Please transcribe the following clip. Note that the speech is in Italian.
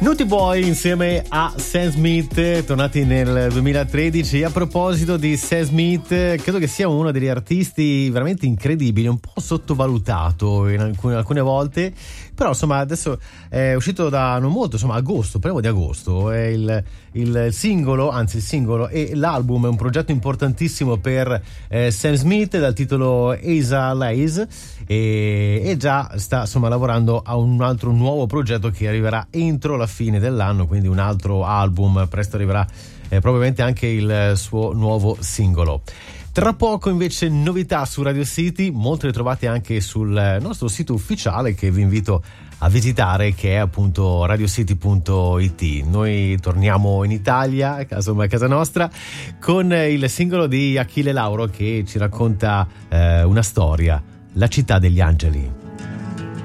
Naughty Boy insieme a Sam Smith, tornati nel 2013. A proposito di Sam Smith, credo che sia uno degli artisti veramente incredibili, un po' sottovalutato in alcune volte, però insomma adesso è uscito da non molto, insomma agosto, primo di agosto, è il singolo e l'album è un progetto importantissimo per Sam Smith dal titolo Asa Lays, e già sta insomma lavorando a un altro nuovo progetto che arriverà entro la fine dell'anno, quindi un altro album. Presto arriverà probabilmente anche il suo nuovo singolo. Tra poco invece novità su Radio City, molte le trovate anche sul nostro sito ufficiale che vi invito a visitare, che è appunto radiocity.it. Noi torniamo in Italia, a casa nostra, con il singolo di Achille Lauro che ci racconta una storia, La città degli angeli.